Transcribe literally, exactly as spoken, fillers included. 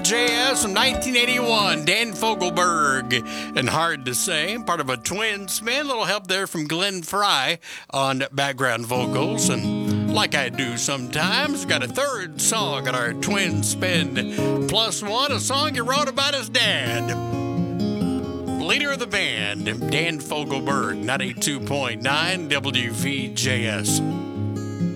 J S from nineteen eighty-one, Dan Fogelberg. And Hard to Say, part of a twin spin. A little help there from Glenn Fry on background vocals. And like I do sometimes, got a third song at our twin spin plus one, a song he wrote about his dad. Leader of the band, Dan Fogelberg, ninety-two point nine W V J S.